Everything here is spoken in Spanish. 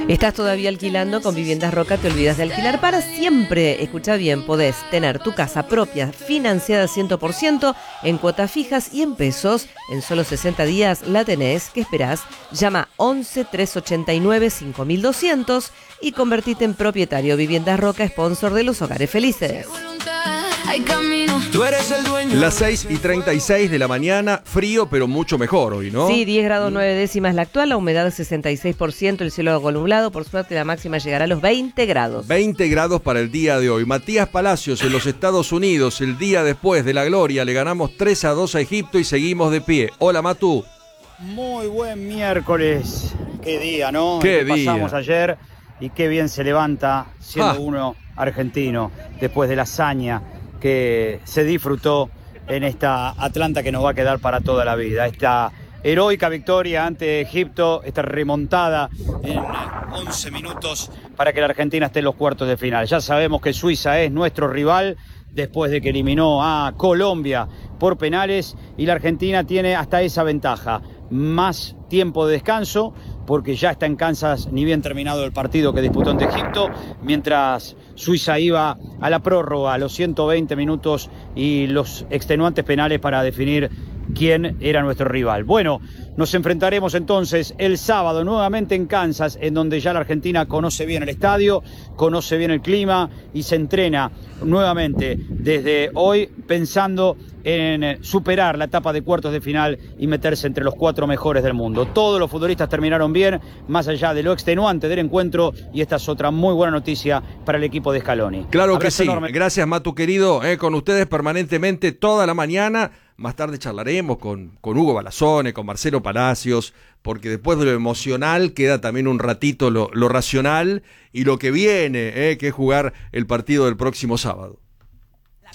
¿Estás todavía alquilando? Con Viviendas Roca te olvidas de alquilar para siempre. Escucha bien, podés tener tu casa propia financiada 100% en cuotas fijas y en pesos. En solo 60 días la tenés. ¿Qué esperás? Llama 11 389 5200 y convertite en propietario. Viviendas Roca, sponsor de los hogares felices. Tú eres el dueño. Las 6:36 de la mañana, frío pero mucho mejor hoy, ¿no? Sí, 10 grados 9 décimas la actual, la humedad 66%, el cielo nublado, por suerte la máxima llegará a los 20 grados. 20 grados para el día de hoy. Matías Palacios en los Estados Unidos, el día después de la gloria, le ganamos 3-2 a Egipto y seguimos de pie. Hola, Matu. Muy buen miércoles. Qué día, ¿no? Qué El que día. pasamos ayer y qué bien se levanta siendo uno argentino después de la hazaña que se disfrutó en esta Atlanta que nos va a quedar para toda la vida. Esta heroica victoria ante Egipto, esta remontada en 11 minutos para que la Argentina esté en los cuartos de final. Ya sabemos que Suiza es nuestro rival después de que eliminó a Colombia por penales y la Argentina tiene hasta esa ventaja. Más tiempo de descanso porque ya está en Kansas ni bien terminado el partido que disputó ante Egipto, mientras Suiza iba a la prórroga a los 120 minutos y los extenuantes penales para definir quién era nuestro rival. Bueno, nos enfrentaremos entonces el sábado nuevamente en Kansas, en donde ya la Argentina conoce bien el estadio, conoce bien el clima y se entrena nuevamente desde hoy pensando en superar la etapa de cuartos de final y meterse entre los 4 mejores del mundo. Todos los futbolistas terminaron bien, más allá de lo extenuante del encuentro, y esta es otra muy buena noticia para el equipo de Scaloni. Claro Abrazo que sí. enorme. Gracias, Matu querido. Con ustedes permanentemente toda la mañana. Más tarde charlaremos con Hugo Balazone, con Marcelo Palacios, porque después de lo emocional queda también un ratito lo racional y lo que viene, que es jugar el partido del próximo sábado.